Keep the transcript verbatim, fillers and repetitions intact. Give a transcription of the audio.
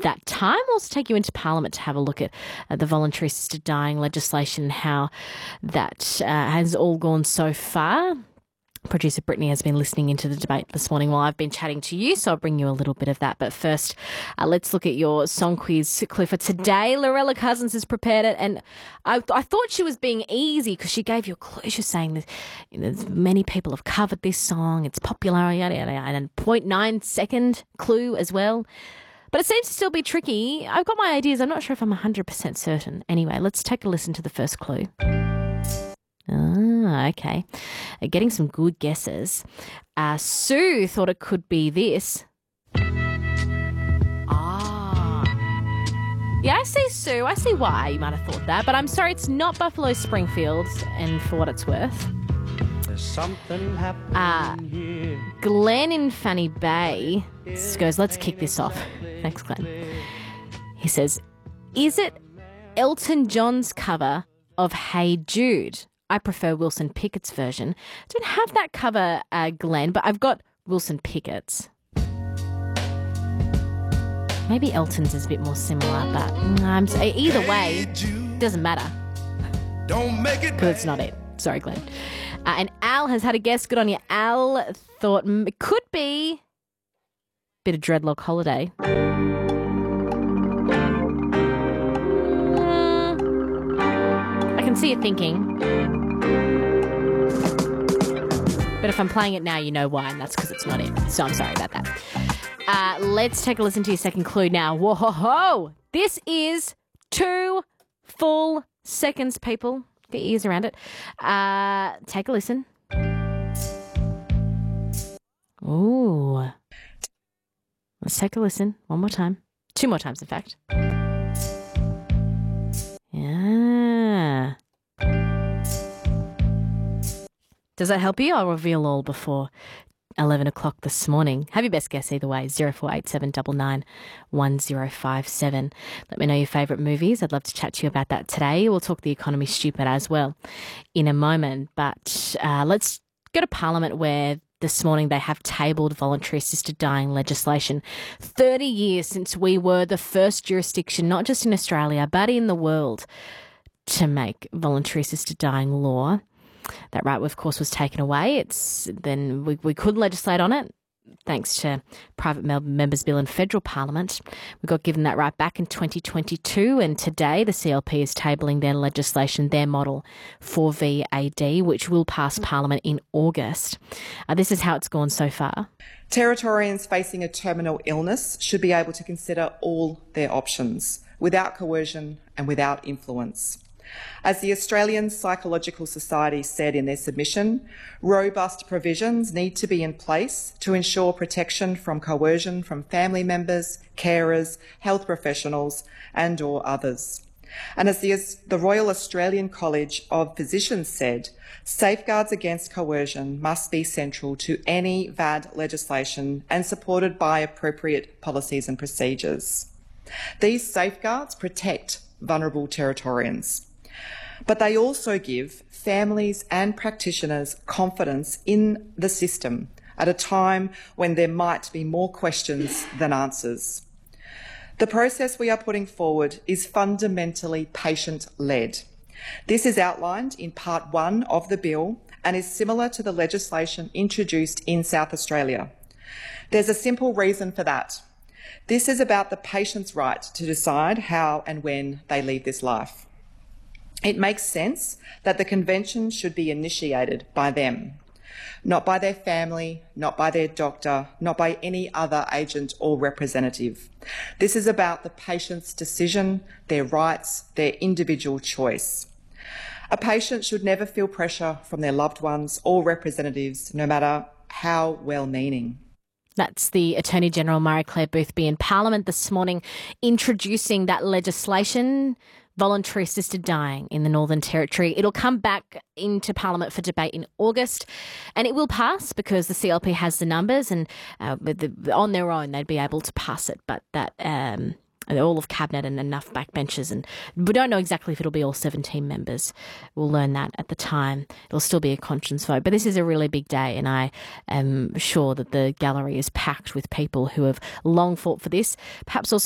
that time. We'll also take you into Parliament to have a look at uh, the voluntary assisted dying legislation and how that uh, has all gone so far. Producer Brittany has been listening into the debate this morning while I've been chatting to you, so I'll bring you a little bit of that. But first, uh, let's look at your song quiz clue for today. Lorella Cousins has prepared it, and I, I thought she was being easy because she gave you a clue. She was saying that you know, many people have covered this song. It's popular, yada, yada, yada, and a zero point nine second clue as well. But it seems to still be tricky. I've got my ideas. I'm not sure if I'm one hundred percent certain. Anyway, let's take a listen to the first clue. Ah, okay. Uh, getting some good guesses. Uh, Sue thought it could be this. Ah. Yeah, I see, Sue. I see why you might have thought that. But I'm sorry, it's not Buffalo Springfield, and for what it's worth. There's something happening uh, here. Glenn in Fanny Bay goes, let's kick this off. Thanks, Glenn. He says, is it Elton John's cover of Hey Jude? I prefer Wilson Pickett's version. I don't have that cover, uh, Glenn, but I've got Wilson Pickett's. Maybe Elton's is a bit more similar, but um, either way, doesn't matter. Because it's not it. Sorry, Glenn. Uh, and Al has had a guess. Good on you. Al thought mm, it could be a bit of Dreadlock Holiday. Mm, I can see you thinking. But if I'm playing it now, you know why, and that's because it's not it. So I'm sorry about that. Uh, let's take a listen to your second clue now. Whoa! This is two full seconds, people. Get your ears around it. Uh, take a listen. Ooh. Let's take a listen. One more time. Two more times, in fact. Yeah. Does that help you? I'll reveal all before eleven o'clock this morning. Have your best guess either way. zero four eight seven nine nine one zero five seven. Let me know your favourite movies. I'd love to chat to you about that today. We'll talk the economy stupid as well in a moment. But uh, let's go to Parliament, where this morning they have tabled voluntary assisted dying legislation. thirty years since we were the first jurisdiction, not just in Australia, but in the world, to make voluntary assisted dying law. That right, of course, was taken away. It's then we, we could legislate on it thanks to private members' bill in federal parliament. We got given that right back in twenty twenty-two, and today the C L P is tabling their legislation, their model for V A D, which will pass parliament in August. Uh, this is how it's gone so far. Territorians facing a terminal illness should be able to consider all their options without coercion and without influence. As the Australian Psychological Society said in their submission, robust provisions need to be in place to ensure protection from coercion from family members, carers, health professionals and or others. And as the, the Royal Australian College of Physicians said, safeguards against coercion must be central to any V A D legislation and supported by appropriate policies and procedures. These safeguards protect vulnerable Territorians, but they also give families and practitioners confidence in the system at a time when there might be more questions than answers. The process we are putting forward is fundamentally patient-led. This is outlined in Part one of the bill and is similar to the legislation introduced in South Australia. There's a simple reason for that. This is about the patient's right to decide how and when they leave this life. It makes sense that the convention should be initiated by them, not by their family, not by their doctor, not by any other agent or representative. This is about the patient's decision, their rights, their individual choice. A patient should never feel pressure from their loved ones or representatives, no matter how well-meaning. That's the Attorney-General Marie-Claire Boothby in Parliament this morning introducing that legislation, voluntary assisted dying in the Northern Territory. It'll come back into Parliament for debate in August, and it will pass because the C L P has the numbers, and uh, the, on their own they'd be able to pass it. But that um, all of Cabinet and enough backbenchers, and we don't know exactly if it'll be all seventeen members. We'll learn that at the time. It'll still be a conscience vote. But this is a really big day, and I am sure that the gallery is packed with people who have long fought for this. Perhaps also